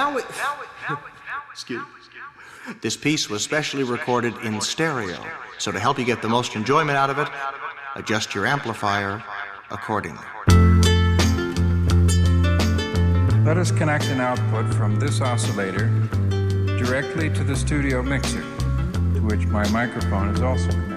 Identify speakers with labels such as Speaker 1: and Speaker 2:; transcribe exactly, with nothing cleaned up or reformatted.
Speaker 1: now we... Excuse me. This piece was specially recorded in stereo, so to help you get the most enjoyment out of it, adjust your amplifier accordingly.
Speaker 2: Let us connect an output from this oscillator directly to the studio mixer, to which my microphone is also connected.